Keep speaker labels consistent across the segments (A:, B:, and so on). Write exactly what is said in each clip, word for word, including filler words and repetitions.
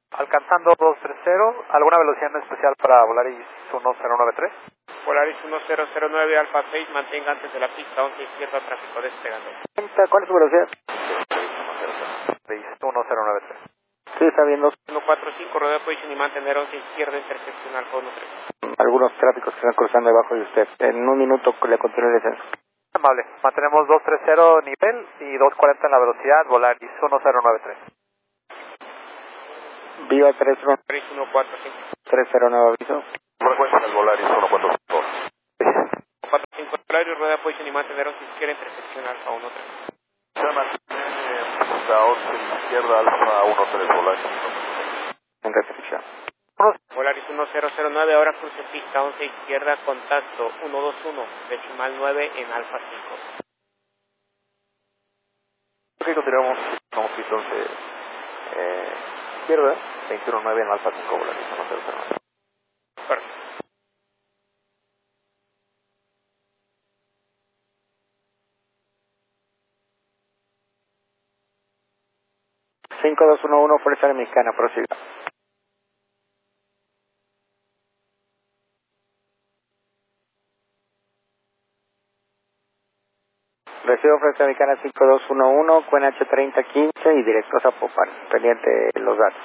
A: Alcanzando dos treinta, ¿alguna velocidad en especial para Volaris uno cero nueve tres?
B: Volaris uno cero cero nueve Alfa seis, mantenga antes de la pista once izquierda, tráfico despegando.
C: ¿Cuál es su velocidad?
A: uno cero nueve tres.
C: Sí, está bien.
B: uno cuatro cinco, rodeo position y mantener once izquierda, intersección Alfa uno tres.
C: Algunos tráficos que están cruzando debajo de usted. En un minuto le continúe el descenso.
A: Amable, mantenemos dos treinta nivel y dos cuarenta en la velocidad, Volaris uno cero nueve tres.
C: Viva tres uno.
B: Volaris uno cuatro cinco.
C: tres cero nueve aviso.
D: Frecuencia del Volaris uno cuatro cinco.
B: uno cuatro cinco, Volaris, rodeo position y mantener once izquierda, intersección Alfa uno tres.
D: Se mantiene a once izquierda, Alfa uno tres, Volaris.
C: En restricción.
B: Volaris uno cero cero nueve, ahora cruce pista once izquierda, contacto uno dos uno, decimal nueve en Alfa cinco.
D: Ok, continuamos. Estamos pista once eh, izquierda, veintiuno nueve en Alfa cinco, Volaris uno cero cero nueve.
B: Perfecto.
C: cinco dos uno uno, Fuerza Aérea Mexicana, prosiga. Recibo Fuerza Americana cinco dos uno uno, Q N H treinta quince y directo a Zapopan, pendiente de los datos.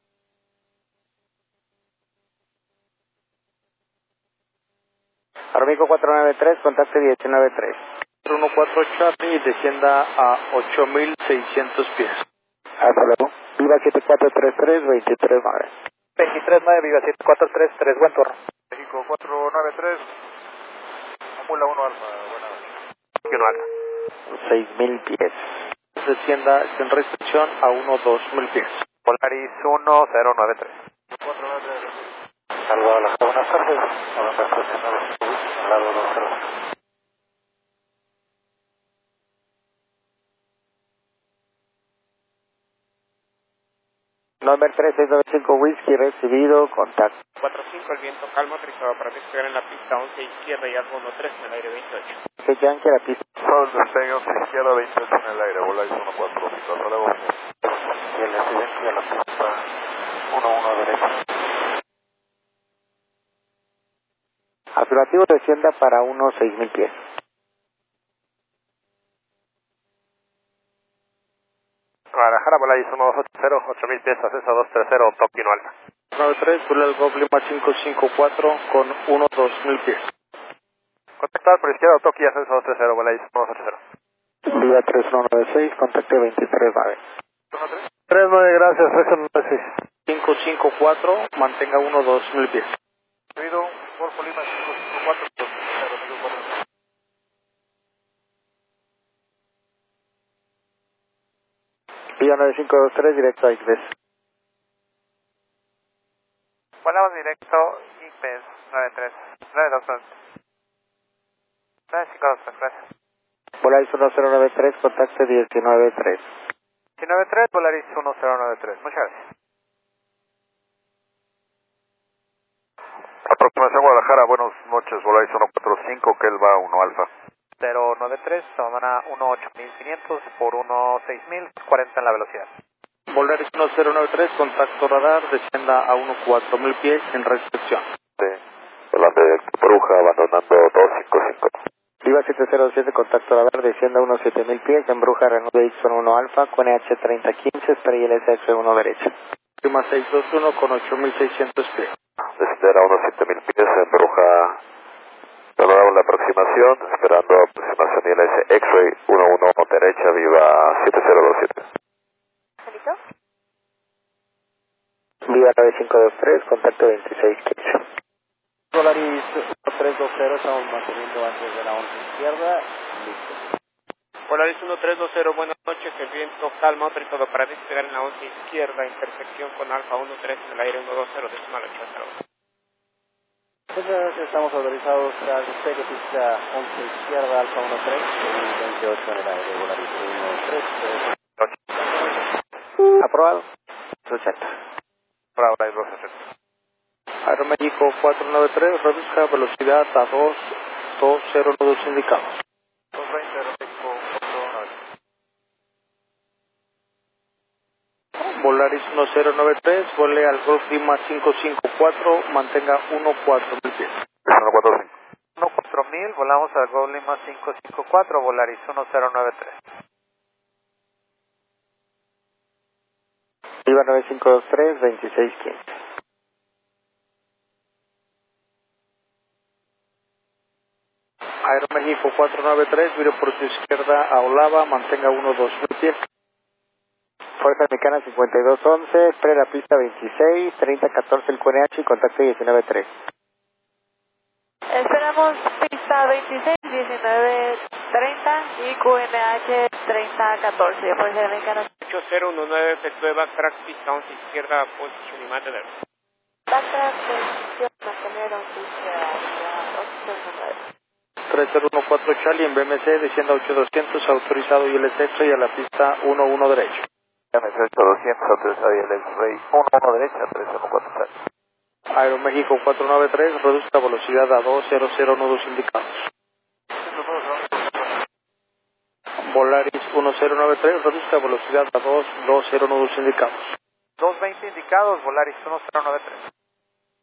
C: Armico cuatro nueve tres, contacte diecinueve tres.
A: uno cuatro Charlie, descienda a ocho mil seiscientos pies.
C: Hasta luego. Viva siete cuatro tres tres, veintitrés nueve.
A: veintitrés nueve, Viva siete cuatro tres tres, buen turno.
D: México cuatro nueve tres, Acumula uno Alfa, buena noche.
A: uno alta.
C: seis mil pies.
A: Descienda sin restricción a uno dos mil pies. Volaris uno cero nueve tres.
D: cuatro nueve tres.
C: Salvo a las buenas tardes. Buenas tardes, al lado dos cero. Number tres seis nueve cinco Whisky, recibido, contacto.
B: cuatro cinco, el viento calmo, autorizado para despegar en la pista once izquierda y Alfa uno tres en el aire veintiocho.
C: Que Yankee a la pista.
D: Sol despegue once izquierda, veintiocho en el aire, Volaris uno cuatro cinco, hasta luego.
C: Y el accidente a la pista uno uno derecha. Afirmativo, descienda para unos seis mil pies.
A: Guadalajara, Volaris uno dos ocho cero, ocho mil pies, acceso dos treinta, Tokio no alta.
E: nueve tres, Bulel Golf Lima cinco cinco cuatro con uno dos mil pies.
A: Contactar por izquierda, Tokio, ascenso dos treinta, Volaris uno dos ocho cero.
C: Viva tres uno nueve seis, contacte veintitrés nueve.
A: tres nueve, gracias, tres uno nueve seis.
E: cinco cinco cuatro, mantenga uno dos mil pies.
D: Ruido, Golfo Lima cinco cinco cuatro,
C: Viva nueve cinco dos tres, directo a Ixbes.
A: Volamos directo, I P E S nueve tres, nueve dos nueve cinco dos tres, gracias.
C: Volaris uno cero nueve tres, contacte diecinueve tres.
A: diecinueve tres, Volaris uno cero nueve tres, muchas gracias.
D: Aproximación Guadalajara, buenas noches, Volaris uno cuatro cinco, Kelva uno Alfa.
A: cero nueve tres, Samana uno ocho mil quinientos por uno seis mil, cuarenta en la velocidad.
E: Volaris uno cero nueve tres, contacto radar, descienda a uno cuatro mil pies en restricción.
D: Sí, volante Bruja, abandonando dos cinco cinco.
C: Viva siete cero siete, contacto radar, descienda a unos siete mil pies, en Bruja, Renault Dixon uno Alfa, Q N H treinta quince, espera I L S F uno derecha.
E: Lima seis dos uno con ocho mil seiscientos pies.
D: Descender a unos siete mil pies, en Bruja, valoramos la aproximación, esperando aproximación I L S X-Ray uno uno derecha, Viva siete cero dos siete.
F: ¿Solito?
C: Viva nueve cinco dos tres, contacto veintiséis quince.
E: Volaris uno tres dos cero, estamos manteniendo antes de la once izquierda. Listo.
B: Volaris uno tres dos cero, buenas noches, el viento calma, autorizado para despegar en la once izquierda, intersección con Alfa uno tres en el aire uno dos cero, decimal ocho cero.
E: Entonces estamos autorizados a despegue pista once izquierda, Alfa uno tres, y veintiocho en el aire, Volaris uno tres.
C: Aprobado. ochenta.
A: Para Volaris dos ochenta.
E: Aeroméxico cuatro nueve tres, reduzca velocidad a dos dos cero nudos indicados.
A: dos veinte, Aeroméxico cuatro nueve.
F: Volaris uno cero nueve tres, vuele al Golf Lima cinco cinco cuatro, mantenga uno cuatro mil pies.
D: uno cuatro cinco.
A: uno cuatro mil, volamos al Golf Lima cinco cinco cuatro, Volaris uno cero nueve tres.
C: Viva nueve cinco dos tres, veintiséis quince.
F: Aeroméxico cuatro nueve tres, vire por su izquierda a Olava, mantenga uno dos mil pies.
C: Fuerza Mexicana cincuenta y dos once, espere la pista veintiséis, treinta catorce el Q N H y contacto diecinueve tres.
G: Esperamos pista veintiséis, diecinueve treinta y Q N H treinta catorce. Fuerza Mexicana.
B: ocho cero uno nueve, efectúe backtrack, pista once izquierda, position y mantener.
G: Backtrack, posición, mantener once izquierda, once cero nueve.
F: tres cero uno cuatro Charlie en B M C, descienda ocho doscientos, autorizado y el X-Ray a la pista uno uno derecho.
D: B M C ocho doscientos, autorizado y el X-Ray uno uno derecha, tres cero cuatro Charlie.
F: Aeroméxico cuatro nueve tres, reduzca velocidad a dos cero cero nudos indicados. Volaris uno cero nueve tres, reduzca velocidad a dos dos cero nudos indicados.
A: dos veinte indicados, Volaris uno cero nueve tres.